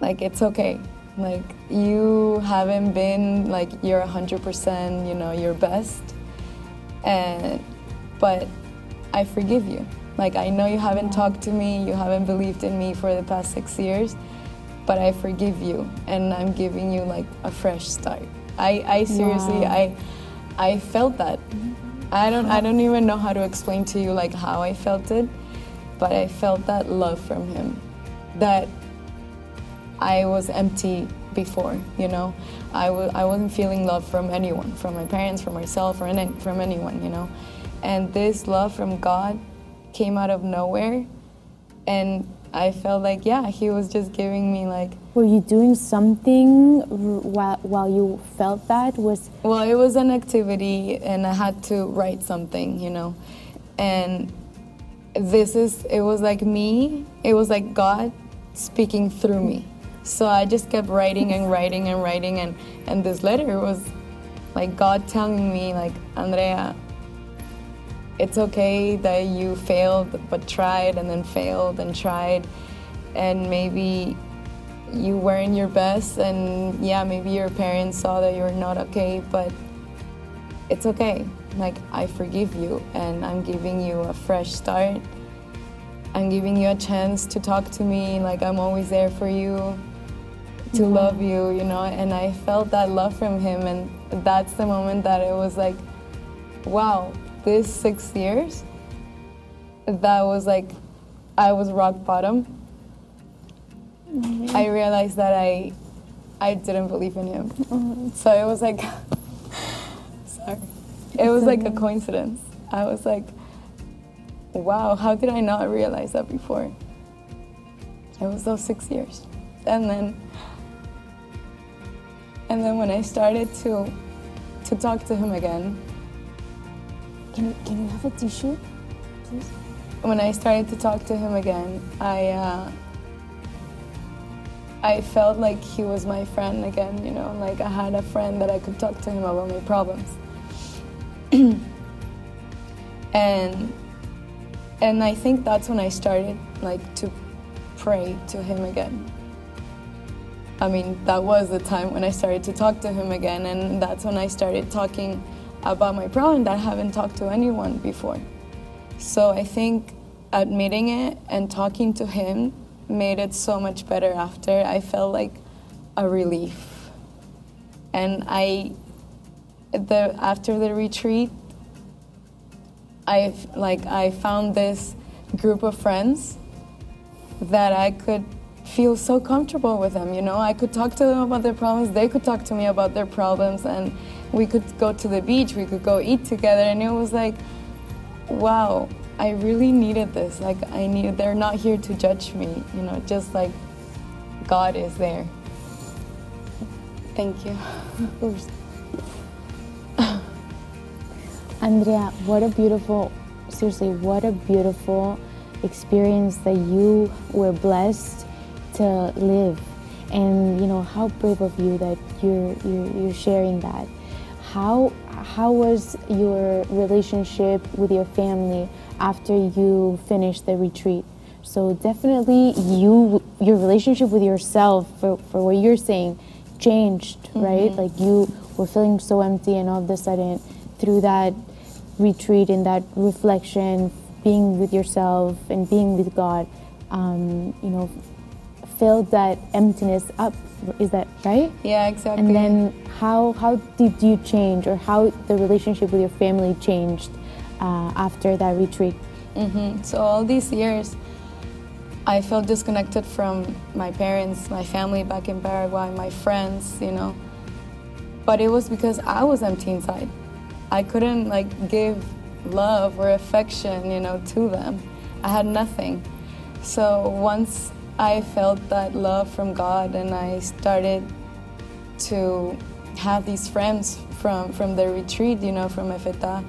like, it's okay. Like, you haven't been like your 100%, you know, your best, but I forgive you. Like, I know you haven't talked to me, you haven't believed in me for the past 6 years, but I forgive you, and I'm giving you like a fresh start. I seriously, I felt that. I don't even know how to explain to you like how I felt it, but I felt that love from him, that I was empty before, you know. I wasn't feeling love from anyone, from my parents, from myself, or from anyone, you know. And this love from God came out of nowhere, and I felt like, yeah, he was just giving me like... Were you doing something while you felt that? Well, it was an activity, and I had to write something, you know. And it was like me, it was like God speaking through me. So I just kept writing and writing and writing, and this letter was like God telling me, like, Andrea, it's okay that you failed, but tried, and then failed and tried, and maybe you weren't your best, and yeah, maybe your parents saw that you were not okay, but it's okay. Like, I forgive you, and I'm giving you a fresh start. I'm giving you a chance to talk to me, like, I'm always there for you, to love you, you know. And I felt that love from him, and that's the moment that it was like, wow, this 6 years, that was like, I was rock bottom. I realized that I didn't believe in him. So it was like, sorry. It was like a coincidence. I was like, wow, how did I not realize that before? It was those 6 years. And then when I started to talk to him again. Can you have a tissue, please? When I started to talk to him again, I felt like he was my friend again, you know, like I had a friend that I could talk to him about my problems. And I think that's when I started like to pray to him again. I mean, that was the time when I started to talk to him again, and that's when I started talking about my problem that I haven't talked to anyone before. So I think admitting it and talking to him made it so much better after. I felt like a relief. And after the retreat, I found this group of friends that I could feel so comfortable with them, you know. I could talk to them about their problems, they could talk to me about their problems, and we could go to the beach, we could go eat together, and it was like, wow, I really needed this. Like, they're not here to judge me, you know, just like God is there. Thank you. Of course. Andrea, what a beautiful, seriously, what a beautiful experience that you were blessed to live. And you know, how brave of you that you're sharing that. How was your relationship with your family after you finished the retreat? So definitely your relationship with yourself, for what you're saying, changed, right? Like, you were feeling so empty, and all of a sudden, through that retreat and that reflection, being with yourself and being with God, you know, filled that emptiness up. Is that right? Yeah, exactly. And then how did you change, or how the relationship with your family changed after that retreat? So all these years, I felt disconnected from my parents, my family back in Paraguay, my friends, you know. But it was because I was empty inside. I couldn't like give love or affection, you know, to them. I had nothing. So once I felt that love from God, and I started to have these friends from the retreat, you know, from Efetá,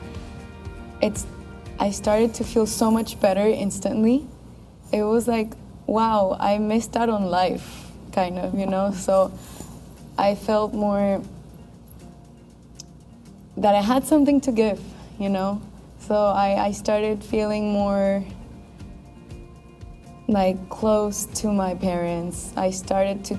I started to feel so much better instantly. It was like, wow, I missed out on life, kind of, you know. So I felt more that I had something to give, you know. So I started feeling more like close to my parents. I started to